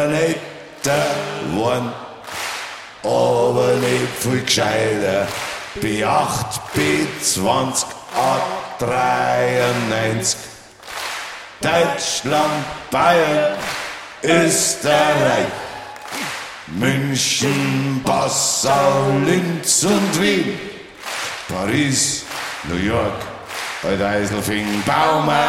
nicht geworden, aber nicht viel gescheiter. B8, B20, A93. Deutschland, Bayern, Österreich, München, Passau, Linz und Wien, Paris, New York, Bad Eiselfingen, Bauma,